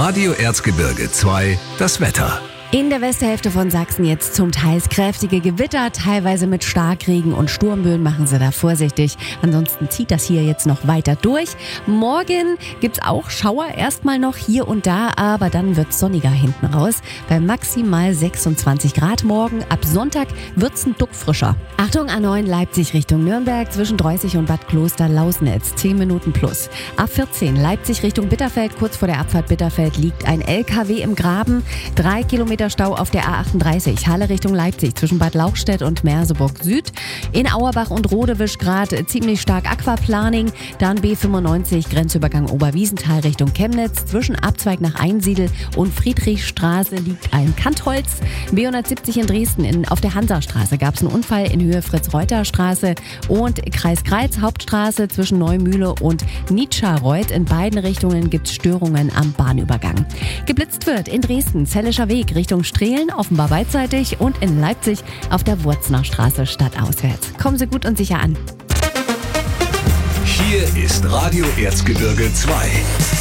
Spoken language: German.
Radio Erzgebirge 2, das Wetter. In der Westhälfte von Sachsen jetzt zum Teil kräftige Gewitter, teilweise mit Starkregen und Sturmböen, machen Sie da vorsichtig. Ansonsten zieht das hier jetzt noch weiter durch. Morgen gibt's auch Schauer, erstmal noch hier und da, aber dann wird's sonniger hinten raus. Bei maximal 26 Grad morgen. Ab Sonntag wird's ein Duck frischer. Achtung, A9 Leipzig Richtung Nürnberg, zwischen Dreußig und Bad Kloster-Lausnitz, 10 Minuten plus. A14 Leipzig Richtung Bitterfeld, kurz vor der Abfahrt Bitterfeld liegt ein LKW im Graben, 3 Kilometer Stau auf der A38, Halle Richtung Leipzig, zwischen Bad Lauchstädt und Merseburg Süd. In Auerbach und Rodewisch gerade ziemlich stark Aquaplaning. Dann B95, Grenzübergang Oberwiesenthal Richtung Chemnitz. Zwischen Abzweig nach Einsiedel und Friedrichstraße liegt ein Kantholz. B170 in Dresden, auf der Hansastraße gab es einen Unfall in Höhe Fritz-Reuter-Straße. Und Kreis Greiz, Hauptstraße zwischen Neumühle und Nitscherreuth. In beiden Richtungen gibt es Störungen am Bahnübergang. Geblitzt wird in Dresden, Zellischer Weg Richtung Strehlen, offenbar beidseitig, und in Leipzig auf der Wurznachstraße stadtauswärts. Kommen Sie gut und sicher an. Hier ist Radio Erzgebirge 2.